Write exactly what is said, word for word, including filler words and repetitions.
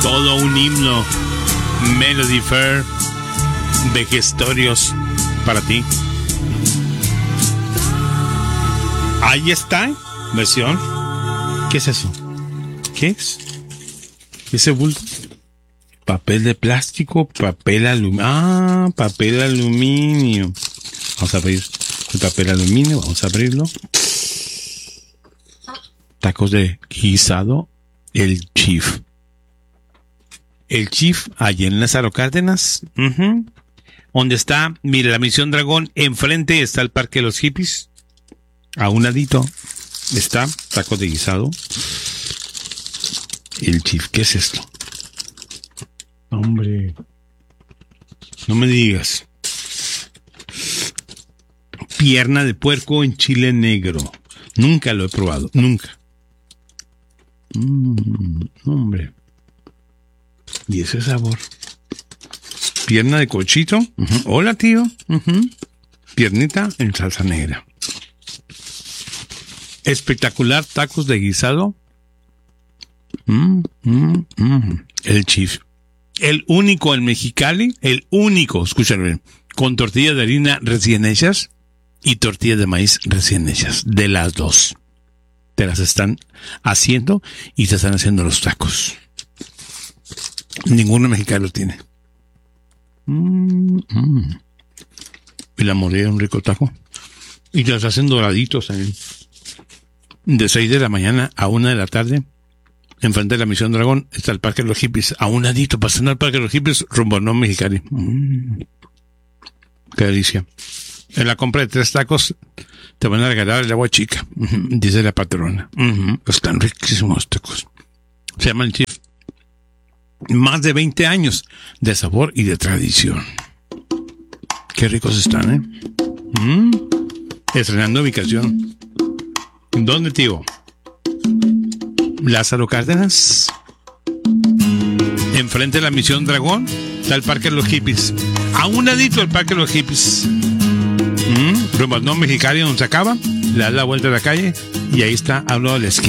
Todo un himno. Melody Fair de Gestorios para ti. Ahí está, versión. ¿Qué es eso? ¿Qué es? Ese bulto. Papel de plástico, papel aluminio. Ah, papel aluminio. Vamos a abrir el papel aluminio, vamos a abrirlo. Tacos de guisado, el Chief. El Chief, allí en Lázaro Cárdenas. Uh-huh. Donde está, mire, la Misión Dragón, enfrente está el Parque de los Hippies. A un ladito está tacos de guisado. El Chief, ¿qué es esto? Hombre, no me digas. Pierna de puerco en chile negro. Nunca lo he probado, nunca. Mm, hombre. Y ese sabor. Pierna de cochito. Uh-huh. Hola, tío. Uh-huh. Piernita en salsa negra. Espectacular tacos de guisado. Mm, mm, mm. El Chief. El único en Mexicali. El único, escúchame bien, con tortillas de harina recién hechas y tortillas de maíz recién hechas. De las dos. Te las están haciendo y te están haciendo los tacos. Ninguno mexicano lo tiene. Mm, mm. Y la mordida, un rico taco. Y te los hacen doraditos también. De seis de la mañana a una de la tarde, enfrente de la Misión Dragón, está el Parque de los Hippies. A un ladito, pasando al Parque de los Hippies, rumbo a No Mexicali. Mm. Qué delicia. En la compra de tres tacos, te van a regalar el agua chica, uh-huh, dice la patrona. Uh-huh. Están riquísimos los tacos. Se llama el Chief. Más de veinte años de sabor y de tradición. Qué ricos están, ¿eh? Mm. Estrenando ubicación. ¿Dónde, tío? Lázaro Cárdenas. Enfrente de la Misión Dragón está el Parque de los Hippies. A un ladito el Parque de los Hippies. Mm. Rumbo al No Mexicali, donde se acaba. Le das la vuelta a la calle y ahí está, hablo de la esquina.